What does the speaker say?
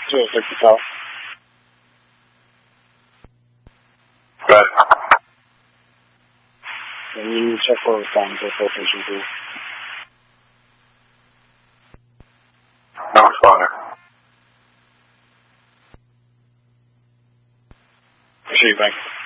252. Good. Can you check for response for patient 2? No responder. Appreciate you, thanks.